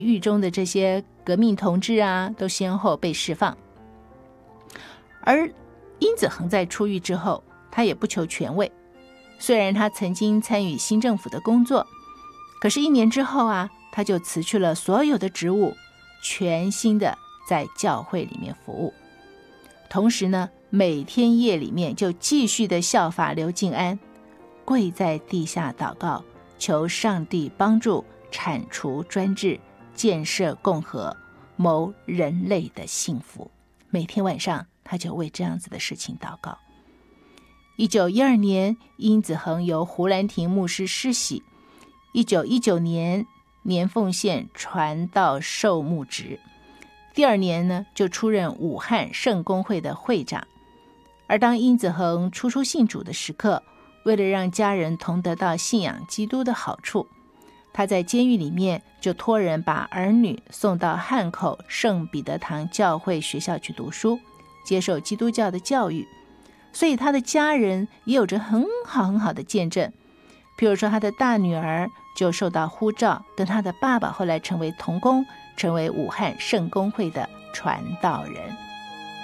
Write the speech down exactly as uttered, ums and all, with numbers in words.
狱中的这些革命同志啊，都先后被释放。而殷子恒在出狱之后，他也不求权位，虽然他曾经参与新政府的工作，可是一年之后啊，他就辞去了所有的职务，全心的在教会里面服务。同时呢，每天夜里面就继续的效法刘敬安，跪在地下祷告，求上帝帮助铲除专制，建设共和，谋人类的幸福。每天晚上他就为这样子的事情祷告。一九一二年，殷子恒由胡兰亭牧师施洗。一九一九年，年凤县传道授牧职。第二年呢，就出任武汉圣公会的会长。而当殷子恒初初信主的时刻，为了让家人同得到信仰基督的好处，他在监狱里面就托人把儿女送到汉口圣彼得堂教会学校去读书，接受基督教的教育。所以他的家人也有着很好很好的见证。譬如说他的大女儿就受到呼召，跟他的爸爸后来成为同工，成为武汉圣公会的传道人。